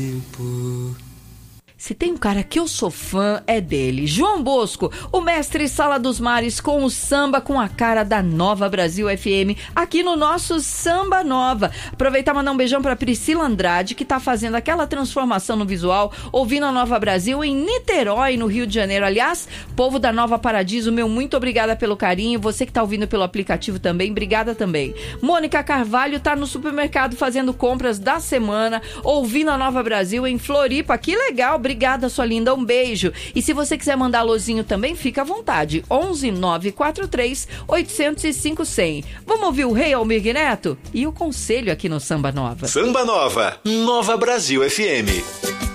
Se tem um cara que eu sou fã, é dele. João Bosco, o mestre Sala dos Mares, com o samba com a cara da Nova Brasil FM, aqui no nosso Samba Nova. Aproveitar e mandar um beijão pra Priscila Andrade, que tá fazendo aquela transformação no visual, ouvindo a Nova Brasil em Niterói, no Rio de Janeiro. Aliás, povo da Nova Paradiso, meu muito obrigada pelo carinho. Você que tá ouvindo pelo aplicativo também, obrigada também. Mônica Carvalho tá no supermercado fazendo compras da semana, ouvindo a Nova Brasil em Floripa. Que legal, obrigada, sua linda, um beijo. E se você quiser mandar alôzinho também, fica à vontade. 11 943 805 100. Vamos ouvir o Rei Almir Neto e o conselho aqui no Samba Nova. Samba Nova, Nova Brasil FM.